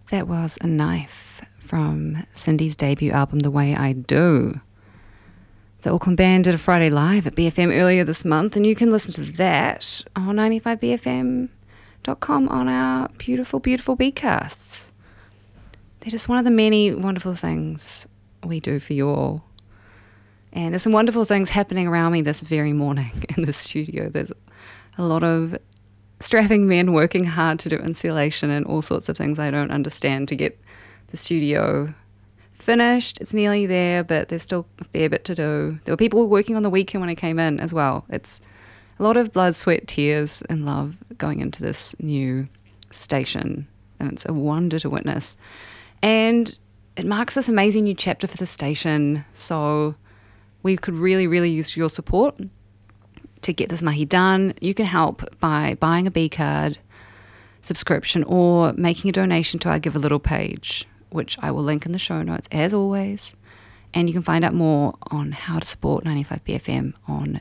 That was A Knife from Cindy's debut album, The Way I Do. The Auckland band did a Friday Live at BFM earlier this month, and you can listen to that on 95bfm.com on our beautiful, beautiful Bcasts. They're just one of the many wonderful things we do for you all. And there's some wonderful things happening around me this very morning in the studio. There's a lot of strapping men working hard to do insulation and all sorts of things I don't understand to get the studio finished. It's nearly there, but there's still a fair bit to do. There were people working on the weekend when I came in as well. It's a lot of blood, sweat, tears and love going into this new station, and it's a wonder to witness. And it marks this amazing new chapter for the station, so we could really, really use your support to get this mahi done. You can help by buying a B card subscription or making a donation to our Give a Little page, which I will link in the show notes as always. And you can find out more on how to support 95BFM on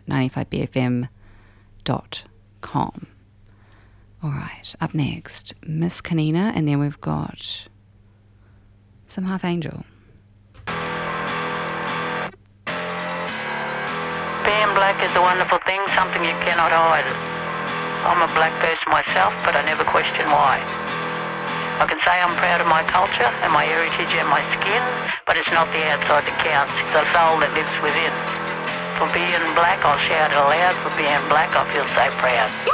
95BFM.com. All right, up next, Miss Kanina, and then we've got some Half Angel. Being black is a wonderful thing, something you cannot hide. I'm a black person myself, but I never question why. I can say I'm proud of my culture and my heritage and my skin, but it's not the outside that counts, it's the soul that lives within. For being black, I'll shout it aloud. For being black, I feel so proud.